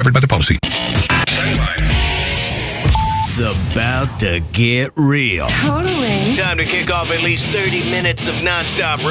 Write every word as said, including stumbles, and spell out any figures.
Covered by the policy. It's about to get real. Totally. Time to kick off at least thirty minutes of nonstop